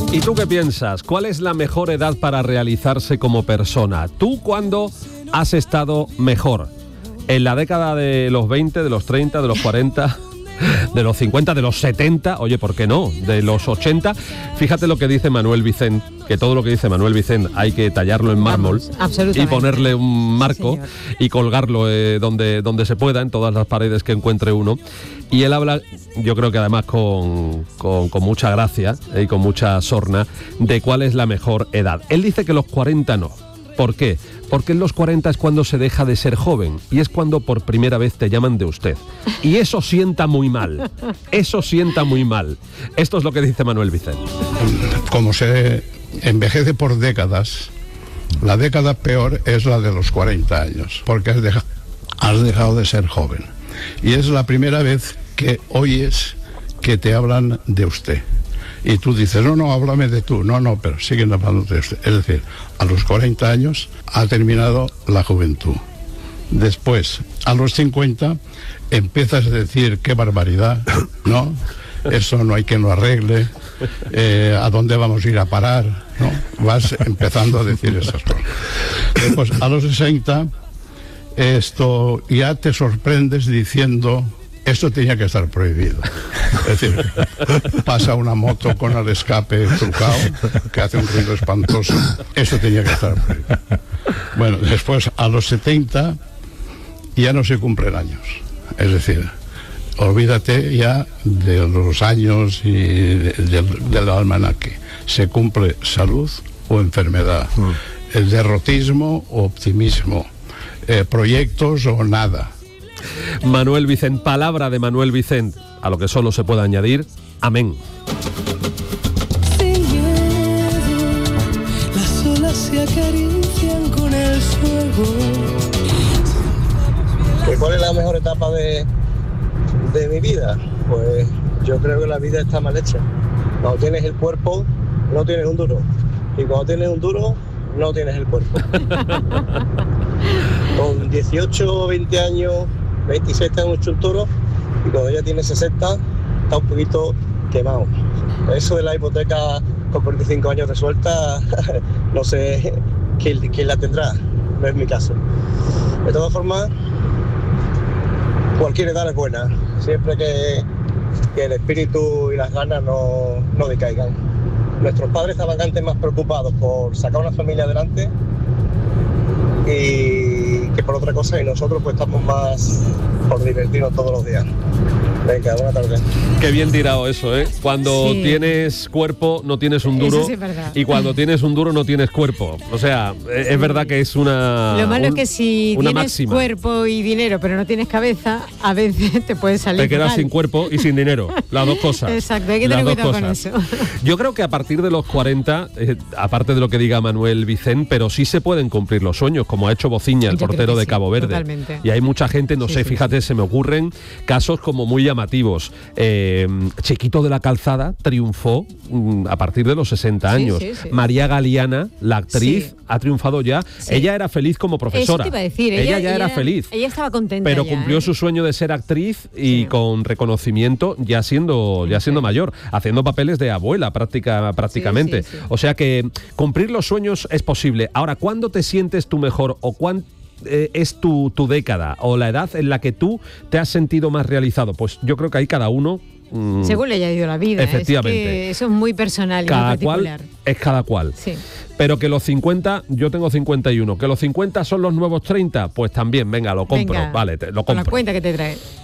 ¿Y tú qué piensas? ¿Cuál es la mejor edad para realizarse como persona? ¿Tú cuándo has estado mejor? ¿En la década de los 20, de los 30, de los 40, de los 50, de los 70? Oye, ¿por qué no? De los 80. Fíjate lo que dice Manuel Vicent, que todo lo que dice Manuel Vicent hay que tallarlo en mármol y ponerle un marco y colgarlo donde se pueda, en todas las paredes que encuentre uno. Y él habla, yo creo que además con mucha gracia y con mucha sorna, de cuál es la mejor edad. Él dice que los 40 no. ¿Por qué? Porque en los 40 es cuando se deja de ser joven y es cuando por primera vez te llaman de usted. Y eso sienta muy mal. Eso sienta muy mal. Esto es lo que dice Manuel Vicent. Como se envejece por décadas, la década peor es la de los 40 años, porque has dejado de ser joven. Y es la primera vez que oyes que te hablan de usted. Y tú dices, no, háblame de tú. No, pero siguen hablando de usted. Es decir, a los 40 años ha terminado la juventud. Después, a los 50, empiezas a decir, qué barbaridad, ¿no? Eso no hay quien lo arregle. ¿A dónde vamos a ir a parar? ¿No? Vas empezando a decir esas cosas. Después, a los 60, esto ya te sorprendes diciendo, esto tenía que estar prohibido. Es decir, pasa una moto con el escape trucado que hace un ruido espantoso. Eso tenía que estar prohibido. Bueno, después a los 70 ya no se cumplen años. Es decir, olvídate ya de los años y del almanaque. Se cumple salud o enfermedad, el derrotismo o optimismo, proyectos o nada. Manuel Vicent, palabra de Manuel Vicent, a lo que solo se puede añadir, amén. Sin miedo, las olas se acarician con el fuego. ¿Cuál es la mejor etapa de mi vida? Pues yo creo que la vida está mal hecha. Cuando tienes el cuerpo, no tienes un duro. Y cuando tienes un duro, no tienes el cuerpo. Con 18 o 20 años, 26 está mucho un toro, y cuando ya tiene 60 está un poquito quemado. Eso de la hipoteca con 45 años resuelta, no sé quién la tendrá, no es mi caso. De todas formas, cualquier edad es buena, siempre que el espíritu y las ganas no decaigan. Nuestros padres estaban antes más preocupados por sacar una familia adelante y que por otra cosa, y nosotros pues estamos más por divertirnos todos los días. Venga, buena tarde. Qué bien tirado eso, ¿eh? Cuando tienes cuerpo no tienes un duro, sí, y cuando tienes un duro no tienes cuerpo. O sea, es verdad que es una Lo malo es que si tienes máxima. Cuerpo y dinero pero no tienes cabeza, a veces te puede salir te quedas mal. Sin cuerpo y sin dinero, las dos cosas. Exacto, hay que tener cuidado con eso. Yo creo que a partir de los 40, aparte de lo que diga Manuel Vicent, pero sí se pueden cumplir los sueños, como ha hecho Bociña, el portero de Cabo Verde. Totalmente. Y hay mucha gente, no sé, fíjate, se me ocurren casos como muy llamativos. Chiquito de la Calzada triunfó a partir de los 60 años. Sí. María Galeana, la actriz, ha triunfado ya. Sí. Ella era feliz como profesora. Eso te iba a decir. Ella ya era feliz. Ella estaba contenta. Pero ya, cumplió su sueño de ser actriz y con reconocimiento ya siendo mayor, haciendo papeles de abuela prácticamente. Sí. O sea que cumplir los sueños es posible. Ahora, ¿cuándo te sientes tú mejor o cuándo es tu década o la edad en la que tú te has sentido más realizado? Pues yo creo que ahí cada uno según le haya ido la vida. Efectivamente. Es que eso es muy personal y muy particular. Es cada cual. Sí. Pero que los 50, yo tengo 51, que los 50 son los nuevos 30, pues también, venga, lo compro. Venga, vale, lo compro. Con la cuenta que te trae.